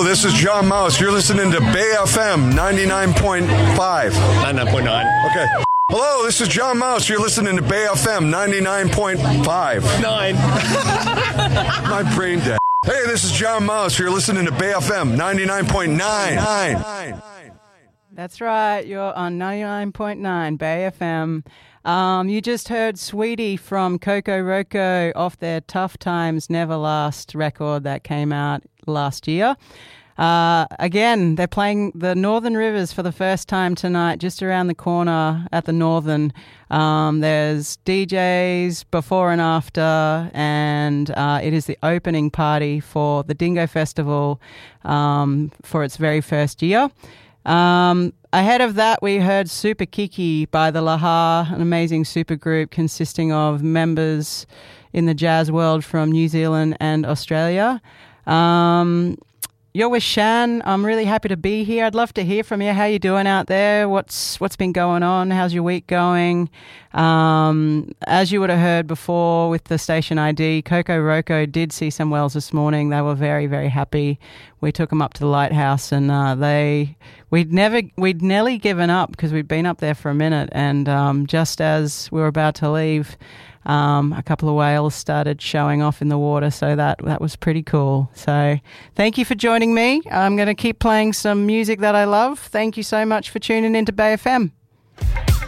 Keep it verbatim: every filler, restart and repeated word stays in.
this is John Mouse. You're listening to Bay F M ninety-nine point five. ninety-nine point nine. Okay. Hello, this is John Mouse. You're listening to Bay F M ninety-nine point five. Nine. My brain dead. Hey, this is John Mouse. You're listening to Bay F M ninety-nine point nine. Nine. That's right. You're on ninety-nine point nine Bay F M. Um, you just heard Sweetie from Coco Roco off their Tough Times Never Last record that came out last year. Uh, again, they're playing the Northern Rivers for the first time tonight, just around the corner at the Northern. Um, there's D Js before and after, and uh, it is the opening party for the Dingo Festival um, for its very first year. Um, ahead of that, we heard Super Kiki by the Laha, an amazing super group consisting of members in the jazz world from New Zealand and Australia. Um, you're with Shan. I'm really happy to be here. I'd love to hear from you. How you doing out there? What's what's been going on? How's your week going? Um, as you would have heard before with the station I D, Coco Roco did see some wells this morning. They were very, very happy. We took them up to the lighthouse, and uh, they we'd never we'd nearly given up because we'd been up there for a minute, and um, just as we were about to leave, Um, a couple of whales started showing off in the water, so that that was pretty cool. So thank you for joining me. I'm going to keep playing some music that I love. Thank you so much for tuning into Bay F M.